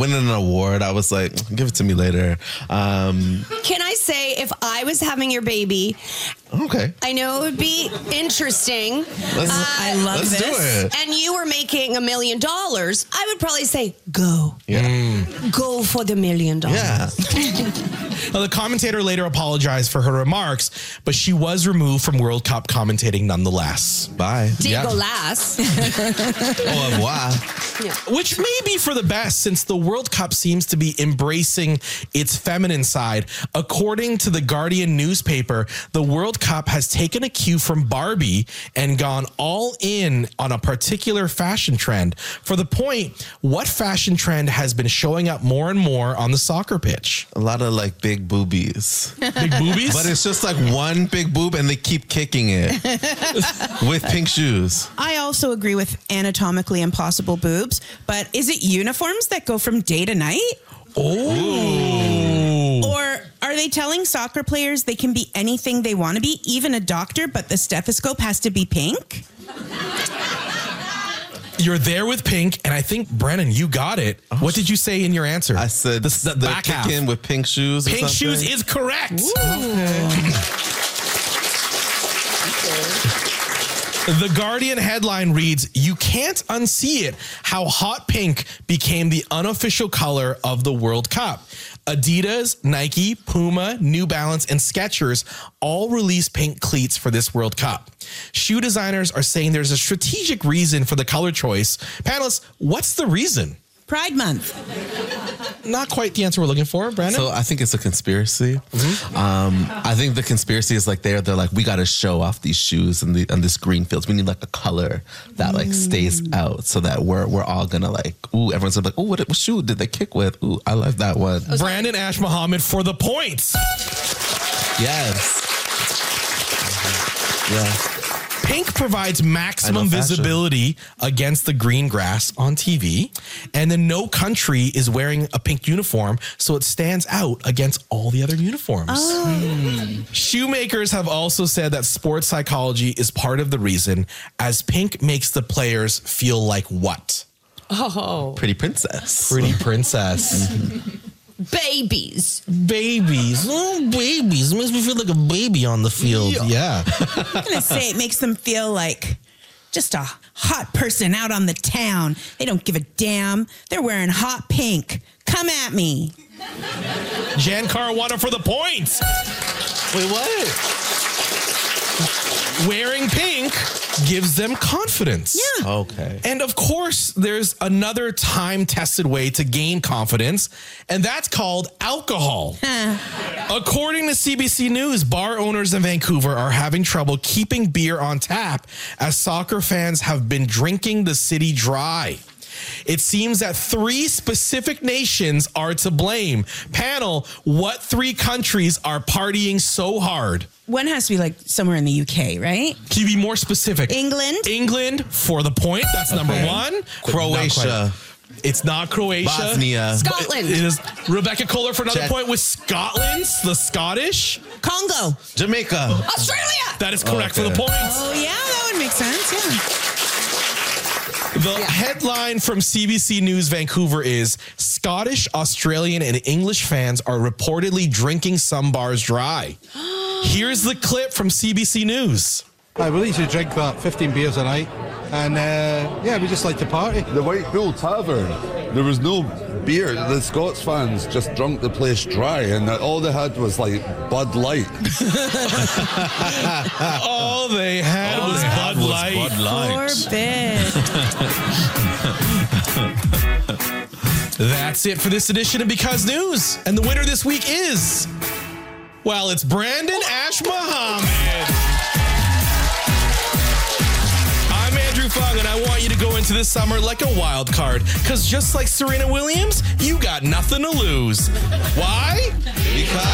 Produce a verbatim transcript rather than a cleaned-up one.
winning an award, I was like, give it to me later. Um, Can I say, if I was having your baby, okay. I know it would be interesting. Let's, Uh, I love let's this. do it. And you were making a million dollars, I would probably say, go. Yeah. Go for the million dollars. Yeah. Now, the commentator later apologized for her remarks, but she was removed from World Cup commentating nonetheless. Bye. Diego Lass. Au revoir. Which may be for the best, since the World Cup seems to be embracing its feminine side. According to the Guardian newspaper, the World Cup has taken a cue from Barbie and gone all in on a particular fashion trend. For the point, what fashion trend has been showing up more and more on the soccer pitch? A lot of like big boobies. Big boobies? But it's just like one big boob and they keep kicking it with pink shoes. I also agree with anatomically impossible boobs, but is it uniforms that go from day to night? Oh. Or are they telling soccer players they can be anything they want to be, even a doctor, but the stethoscope has to be pink? You're there with pink, and I think, Brennan, you got it. What did you say in your answer? I said the, the they're back half. kicking with pink shoes. or Pink something. shoes is correct. The Guardian headline reads, "You can't unsee it, how hot pink became the unofficial color of the World Cup. Adidas, Nike, Puma, New Balance, and Skechers all released pink cleats for this World Cup. Shoe designers are saying there's a strategic reason for the color choice. Panelists, what's the reason?" Pride Month. Not quite the answer we're looking for, Brandon. So I think it's a conspiracy. Um, I think the conspiracy is like they're they're like, we got to show off these shoes and the and this green fields. We need like a color that like stays out so that we're we're all gonna like, ooh, everyone's gonna be like, oh, what, what shoe did they kick with? Ooh, I love that one. Brandon Ash Muhammad for the points. Yes. Yeah. Pink provides maximum fashion. visibility against the green grass on T V. And then no country is wearing a pink uniform, so it stands out against all the other uniforms. Hmm. Shoemakers have also said that sports psychology is part of the reason, as pink makes the players feel like what? Oh. Pretty princess. Pretty princess. Babies. Babies. Oh, babies. It makes me feel like a baby on the field. Yeah. I'm going to say it makes them feel like just a hot person out on the town. They don't give a damn. They're wearing hot pink. Come at me. Jan Caruana for the points. Wait, what? Wearing pink gives them confidence. Yeah. Okay. And of course, there's another time-tested way to gain confidence, and that's called alcohol. According to C B C News, bar owners in Vancouver are having trouble keeping beer on tap as soccer fans have been drinking the city dry. It seems that three specific nations are to blame. Panel, what three countries are partying so hard? One has to be like somewhere in the U K, right? Can you be more specific? England. England for the point. That's number Okay. one. Croatia. Not quite. It's not Croatia. Bosnia. Scotland. It is Rebecca Kohler for another Czech. point with Scotland, the Scottish. Congo. Jamaica. Australia. That is correct Okay. for the points. Oh, yeah, that would make sense. Yeah. The headline from C B C News Vancouver is Scottish, Australian, and English fans are reportedly drinking some bars dry. Here's the clip from C B C News. I we usually drink about fifteen beers a night, and uh, yeah, we just like to party. The White Bull Tavern, there was no beer. The Scots fans just drunk the place dry, and all they had was like Bud Light. All they had All was they had Bud was Light. Bud Light. Poor bit. That's it for this edition of Because News. And the winner this week is, well, it's Brandon Ash Muhammad. I'm Andrew Fung, and I want you to go into this summer like a wild card, because just like Serena Williams, you got nothing to lose. Why? Because